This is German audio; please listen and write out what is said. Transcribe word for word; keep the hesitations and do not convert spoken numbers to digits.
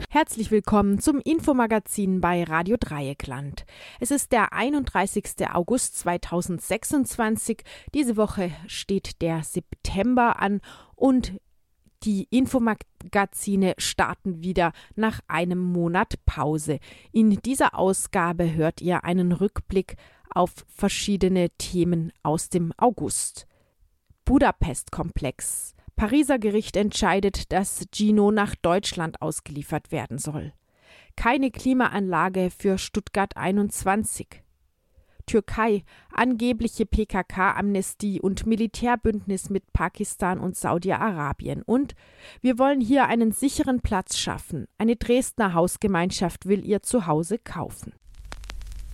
Herzlich willkommen zum Infomagazin bei Radio Dreieckland. Es ist der einunddreißigste August zweitausendsechsundzwanzig. Diese Woche steht der September an und die Infomagazine starten wieder nach einem Monat Pause. In dieser Ausgabe hört ihr einen Rückblick auf verschiedene Themen aus dem August. Budapest-Komplex. Pariser Gericht entscheidet, dass Gino nach Deutschland ausgeliefert werden soll. Keine Klimaanlage für Stuttgart einundzwanzig. Türkei, angebliche P K K-Amnestie und Militärbündnis mit Pakistan und Saudi-Arabien. Und wir wollen hier einen sicheren Platz schaffen. Eine Dresdner Hausgemeinschaft will ihr Zuhause kaufen.